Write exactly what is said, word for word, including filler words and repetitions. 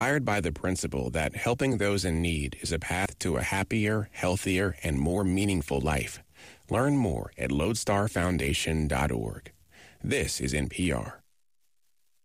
Inspired by the principle that helping those in need is a path to a happier, healthier, and more meaningful life. Learn more at lodestar foundation dot org. This is N P R.